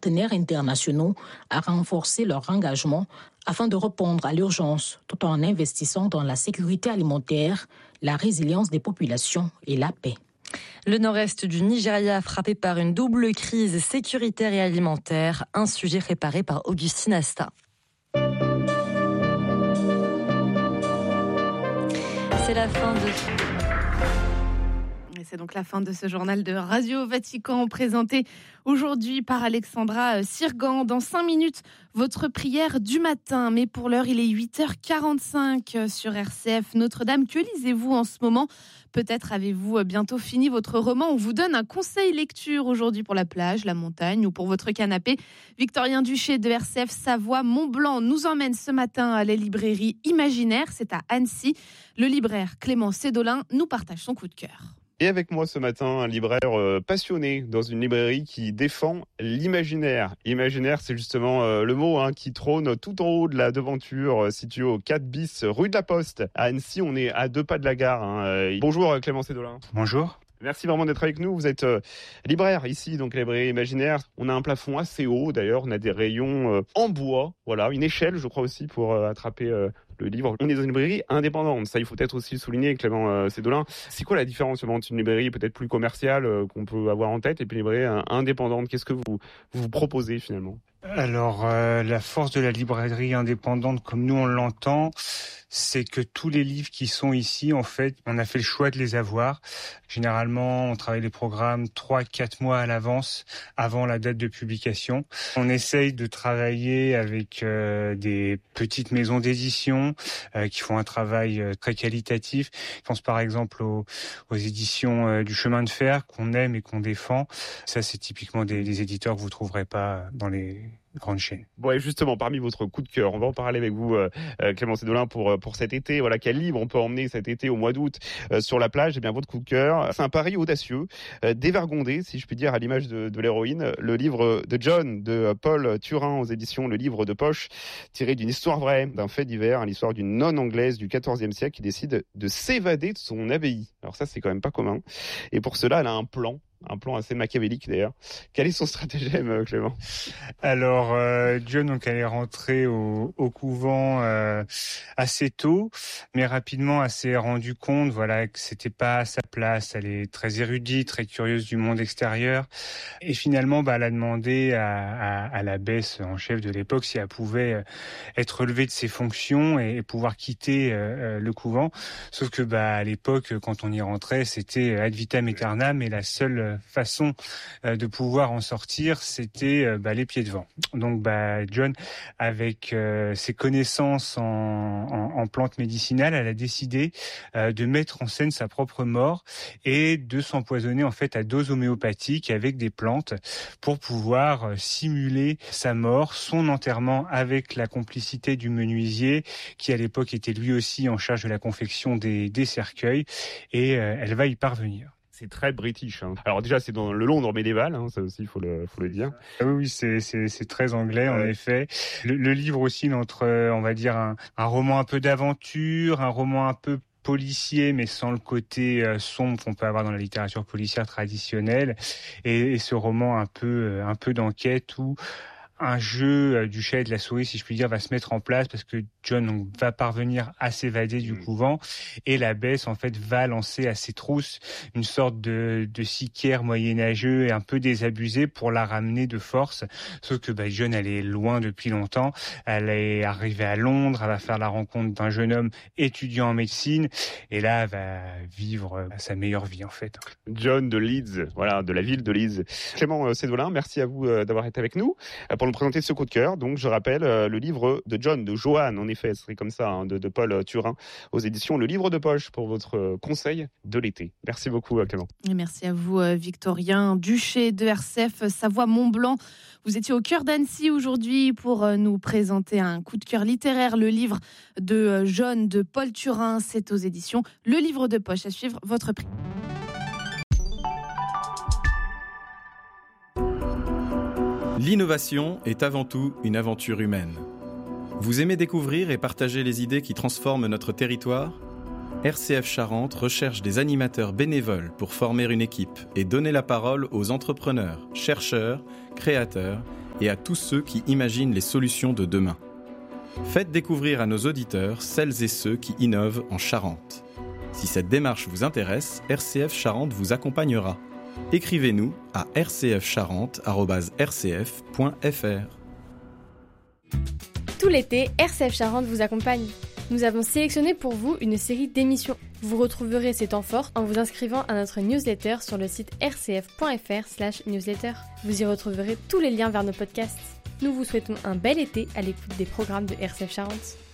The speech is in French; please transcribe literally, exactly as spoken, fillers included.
partenaires internationaux à renforcer leur engagement afin de répondre à l'urgence tout en investissant dans la sécurité alimentaire, la résilience des populations et la paix. Le nord-est du Nigeria frappé par une double crise sécuritaire et alimentaire, un sujet préparé par Augustine Asta. C'est la fin de... C'est donc la fin de ce journal de Radio Vatican présenté aujourd'hui par Alexandra Sirgan. Dans cinq minutes, votre prière du matin. Mais pour l'heure, il est huit heures quarante-cinq sur R C F Notre-Dame. Que lisez-vous en ce moment ? Peut-être avez-vous bientôt fini votre roman. On vous donne un conseil lecture aujourd'hui pour la plage, la montagne ou pour votre canapé. Victorien Duché de R C F Savoie Mont-Blanc nous emmène ce matin à la librairie Imaginaire. C'est à Annecy. Le libraire Clément Sédolin nous partage son coup de cœur. Et avec moi ce matin, un libraire euh, passionné dans une librairie qui défend l'imaginaire. Imaginaire, c'est justement euh, le mot hein, qui trône tout en haut de la devanture, euh, située au quatre bis rue de la Poste. À Annecy, on est à deux pas de la gare. Hein. Euh, bonjour Clément Sédolin. Bonjour. Merci vraiment d'être avec nous. Vous êtes euh, libraire ici, donc la librairie Imaginaire. On a un plafond assez haut d'ailleurs, on a des rayons euh, en bois, voilà, une échelle je crois aussi pour euh, attraper euh, le livre. On est dans une librairie indépendante, ça il faut peut-être aussi le souligner, Clément euh, Sédolin. C'est quoi la différence entre une librairie peut-être plus commerciale euh, qu'on peut avoir en tête et puis une librairie euh, indépendante ? Qu'est-ce que vous vous proposez finalement ? Alors, euh, la force de la librairie indépendante, comme nous on l'entend, c'est que tous les livres qui sont ici, en fait, on a fait le choix de les avoir. Généralement, on travaille les programmes trois quatre mois à l'avance, avant la date de publication. On essaye de travailler avec euh, des petites maisons d'édition euh, qui font un travail euh, très qualitatif. Je pense par exemple aux, aux éditions euh, du Chemin de Fer qu'on aime et qu'on défend. Ça, c'est typiquement des, des éditeurs que vous trouverez pas dans les grande chaîne. Bon, et justement, parmi votre coup de cœur, on va en parler avec vous, euh, Clément Sédolin, pour pour cet été. Voilà, quel livre on peut emmener cet été au mois d'août euh, sur la plage ? Eh bien, votre coup de cœur, c'est un pari audacieux, euh, dévergondé, si je puis dire, à l'image de, de l'héroïne. Le livre de John, de Paul Turin, aux éditions Le Livre de Poche, tiré d'une histoire vraie, d'un fait divers, l'histoire d'une nonne anglaise du quatorzième siècle qui décide de s'évader de son abbaye. Alors ça, c'est quand même pas commun. Et pour cela, elle a un plan. Un plan assez machiavélique d'ailleurs. Quel est son stratagème, Clément ? Alors, euh, John, donc, elle est rentrée au, au couvent euh, assez tôt, mais rapidement, elle s'est rendue compte, voilà, que c'était pas à sa place. Elle est très érudite, très curieuse du monde extérieur, et finalement, bah, elle a demandé à, à, à l'abbesse en chef de l'époque si elle pouvait être relevée de ses fonctions et, et pouvoir quitter euh, le couvent. Sauf que, bah, à l'époque, quand on y rentrait, c'était ad vitam aeternam, et la seule façon euh, de pouvoir en sortir, c'était euh, bah, les pieds devant. Donc bah, John, avec euh, ses connaissances en, en, en plantes médicinales, elle a décidé euh, de mettre en scène sa propre mort et de s'empoisonner en fait à dose homéopathique avec des plantes pour pouvoir euh, simuler sa mort, son enterrement avec la complicité du menuisier qui à l'époque était lui aussi en charge de la confection des, des cercueils, et euh, elle va y parvenir. C'est très british. Hein. Alors déjà, c'est dans le Londres médiéval, hein, ça aussi, il faut le, faut le dire. Oui, oui, c'est, c'est, c'est très anglais, en ouais. effet. Le, le livre aussi, notre, on va dire, un, un roman un peu d'aventure, un roman un peu policier, mais sans le côté euh, sombre qu'on peut avoir dans la littérature policière traditionnelle. Et, et ce roman un peu, un peu d'enquête où un jeu du chat et de la souris, si je puis dire, va se mettre en place parce que John donc, va parvenir à s'évader du mmh. couvent, et l'abbesse en fait va lancer à ses trousses une sorte de, de sicaire moyenâgeux et un peu désabusé pour la ramener de force. Sauf que bah, John, elle est loin depuis longtemps. Elle est arrivée à Londres, elle va faire la rencontre d'un jeune homme étudiant en médecine, et là, elle va vivre sa meilleure vie en fait. John de Leeds, voilà, de la ville de Leeds. Clément Sédolin, merci à vous d'avoir été avec nous pour nous présenter ce coup de cœur. Donc, je rappelle euh, le livre de John, de Johan, en effet, ce serait comme ça, hein, de, de Paul Turin, aux éditions Le Livre de Poche, pour votre euh, conseil de l'été. Merci beaucoup, Clément. Et merci à vous, euh, Victorien Duché de R C F Savoie Mont-Blanc. Vous étiez au cœur d'Annecy aujourd'hui pour euh, nous présenter un coup de cœur littéraire, le livre de euh, John, de Paul Turin. C'est aux éditions Le Livre de Poche. À suivre votre prix. L'innovation est avant tout une aventure humaine. Vous aimez découvrir et partager les idées qui transforment notre territoire ? R C F Charente recherche des animateurs bénévoles pour former une équipe et donner la parole aux entrepreneurs, chercheurs, créateurs et à tous ceux qui imaginent les solutions de demain. Faites découvrir à nos auditeurs celles et ceux qui innovent en Charente. Si cette démarche vous intéresse, R C F Charente vous accompagnera. Écrivez-nous à r c f charente arobase r c f point f r. Tout l'été, R C F Charente vous accompagne. Nous avons sélectionné pour vous une série d'émissions. Vous retrouverez ces temps forts en vous inscrivant à notre newsletter sur le site r c f point f r slash newsletter. Vous y retrouverez tous les liens vers nos podcasts. Nous vous souhaitons un bel été à l'écoute des programmes de R C F Charente.